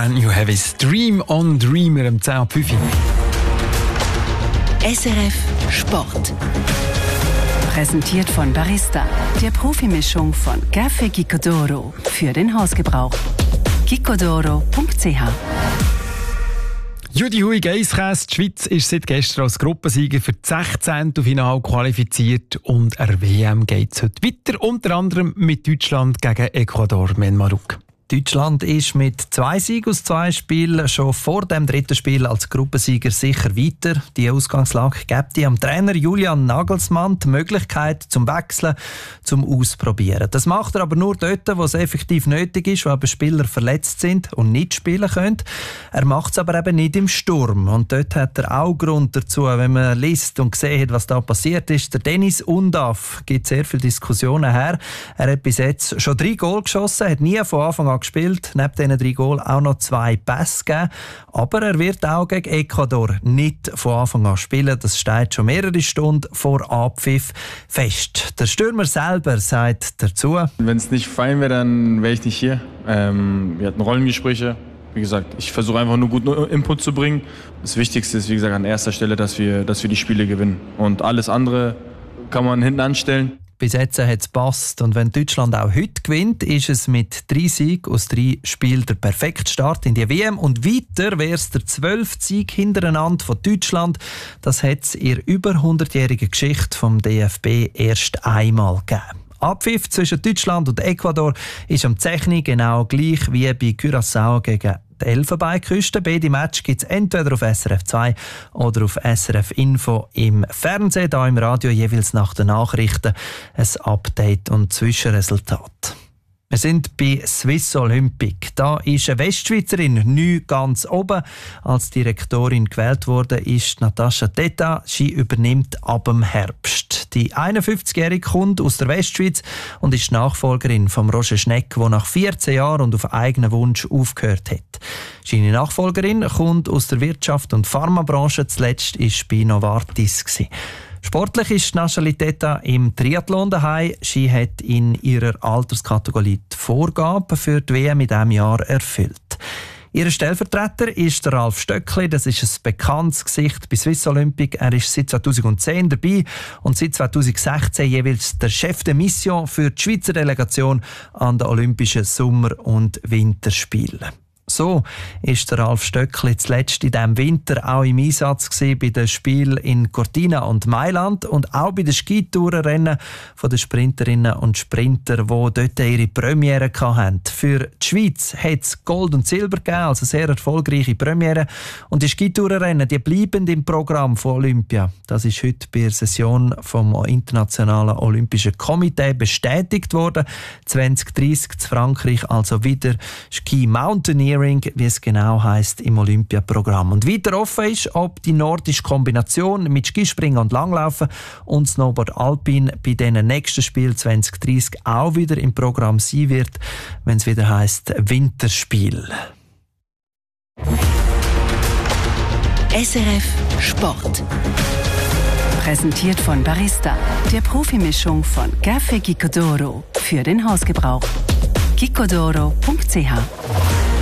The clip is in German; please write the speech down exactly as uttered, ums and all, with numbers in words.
Brand New Heavies. Dream on Dreamer am zehn Uhr fünf. S R F Sport. Präsentiert von Barista, der Profimischung von Café Gicodoro für den Hausgebrauch. gicodoro punkt c h. Judy Hui Geisskäse, die Schweiz ist seit gestern als Gruppensieger für das sechzehnte Finale qualifiziert und an der W M geht es heute weiter, unter anderem mit Deutschland gegen Ecuador, Menmaruk. Deutschland ist mit zwei Siegen aus zwei Spielen schon vor dem dritten Spiel als Gruppensieger sicher weiter. Die Ausgangslage gibt am Trainer Julian Nagelsmann die Möglichkeit zum Wechseln, zum Ausprobieren. Das macht er aber nur dort, wo es effektiv nötig ist, wo aber Spieler verletzt sind und nicht spielen können. Er macht es aber eben nicht im Sturm. Und dort hat er auch Grund dazu, wenn man liest und sieht, was da passiert ist. Der Dennis Undav gibt sehr viele Diskussionen her. Er hat bis jetzt schon drei Goal geschossen, hat nie von Anfang an gespielt, neben diesen drei Goal auch noch zwei Pässe gegeben. Aber er wird auch gegen Ecuador nicht von Anfang an spielen. Das steht schon mehrere Stunden vor Abpfiff fest. Der Stürmer selber sagt dazu: Wenn es nicht fein wäre, dann wäre ich nicht hier. Ähm, wir hatten Rollengespräche. Wie gesagt, ich versuche einfach nur guten Input zu bringen. Das Wichtigste ist, wie gesagt, an erster Stelle, dass wir, dass wir die Spiele gewinnen. Und alles andere kann man hinten anstellen. Bis jetzt hat es gepasst. Und wenn Deutschland auch heute gewinnt, ist es mit drei Siegen aus drei Spielen der perfekte Start in die W M. Und weiter wäre es der zwölfte Sieg hintereinander von Deutschland. Das hat es in der über hundertjährigen Geschichte vom D F B erst einmal gegeben. Abpfiff zwischen Deutschland und Ecuador ist am Zechni genau gleich wie bei Curaçao gegen die Elfenbeinküste. Beide Matches gibt es entweder auf S R F zwei oder auf S R F Info im Fernsehen, da im Radio jeweils nach den Nachrichten ein Update und Zwischenresultat. Wir sind bei Swiss Olympic. Da ist eine Westschweizerin nicht ganz oben. Als Direktorin gewählt wurde, ist Natascha Teta. Sie übernimmt ab dem Herbst. Die einundfünfzigjährige kommt aus der Westschweiz und ist Nachfolgerin von Roger Schneck, der nach vierzehn Jahren und auf eigenen Wunsch aufgehört hat. Seine Nachfolgerin kommt aus der Wirtschaft und Pharmabranche. Zuletzt war sie bei Novartis. Sportlich ist Nathalie Teta im Triathlon daheim. Sie hat in ihrer Alterskategorie die Vorgabe für die W M in diesem Jahr erfüllt. Ihr Stellvertreter ist der Ralf Stöckli. Das ist ein bekanntes Gesicht bei Swiss Olympic. Er ist seit zweitausendzehn dabei und seit zweitausendsechzehn jeweils der Chef de Mission für die Schweizer Delegation an den Olympischen Sommer- und Winterspielen. So ist der Ralf Stöckli zuletzt in diesem Winter auch im Einsatz gewesen bei den Spielen in Cortina und Mailand und auch bei den Skitourenrennen von den Sprinterinnen und Sprinter, die dort ihre Premiere hatten. Für die Schweiz hat es Gold und Silber gegeben, also sehr erfolgreiche Premiere. Und die Skitourenrennen, die bleiben im Programm von Olympia. Das ist heute bei der Session vom Internationalen Olympischen Komitee bestätigt worden. zwanzig dreißig in Frankreich also wieder Ski Mountaineering, wie es genau heisst, im Olympiaprogramm. Und weiter offen ist, ob die nordische Kombination mit Skispringen und Langlaufen und Snowboard Alpin bei diesen nächsten Spielen zwanzig dreißig auch wieder im Programm sein wird, wenn es wieder heisst Winterspiel. S R F Sport. Präsentiert von Barista, der Profimischung von Café Gicodoro für den Hausgebrauch. gicodoro punkt c h.